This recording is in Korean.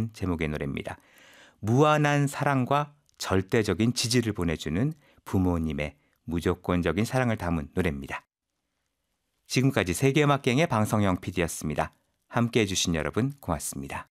제목의 노래입니다. 무한한 사랑과 절대적인 지지를 보내주는 부모님의 무조건적인 사랑을 담은 노래입니다. 지금까지 세계음악경의 방성영 PD였습니다. 함께해 주신 여러분 고맙습니다.